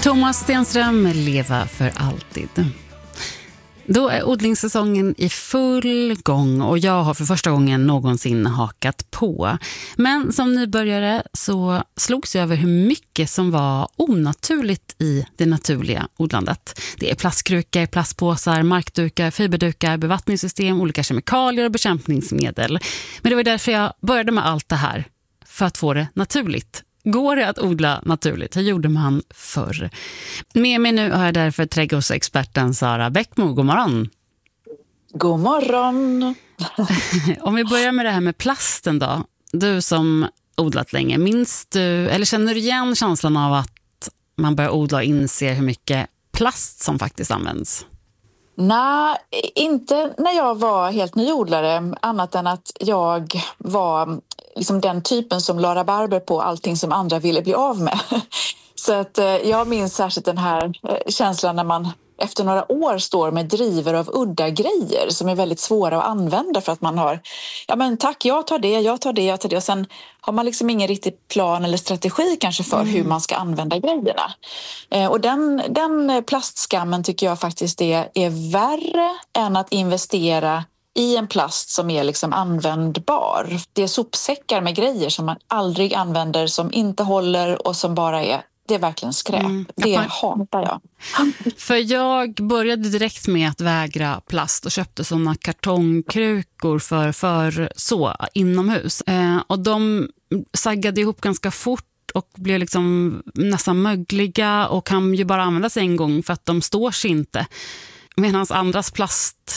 Thomas Stenström, Leva för alltid. Då är odlingssäsongen i full gång och jag har för första gången någonsin hakat på. Men som nybörjare så slogs jag över hur mycket som var onaturligt i det naturliga odlandet. Det är plastkrukor, plastpåsar, markdukar, fiberdukar, bevattningssystem, olika kemikalier och bekämpningsmedel. Men det var därför jag började med allt det här, för att få det naturligt. Går det att odla naturligt? Hur gjorde man förr? Med mig nu har jag därför trädgårdsexperten Sara Bäckmo. God morgon! God morgon! Om vi börjar med det här med plasten då. Du som odlat länge, minns du, eller känner du igen känslan av att man börjar odla och inser hur mycket plast som faktiskt används? Nej, inte när jag var helt nyodlare, annat än att jag var liksom den typen som la rabarber på allting som andra ville bli av med. Så att jag minns särskilt den här känslan när man efter några år står med driver av udda grejer som är väldigt svåra att använda för att man har, ja men tack, jag tar det och sen har man liksom ingen riktig plan eller strategi kanske för hur man ska använda grejerna. Och den plastskammen tycker jag faktiskt är värre än att investera i en plast som är liksom användbar. Det är sopsäckar med grejer som man aldrig använder, som inte håller och som bara är, det är verkligen skräp. Det hatar jag. För jag började direkt med att vägra plast och köpte sådana kartongkrukor för så inomhus. Och de saggade ihop ganska fort och blev liksom nästan mögliga och kan ju bara användas en gång för att de står sig inte. Medan andras plast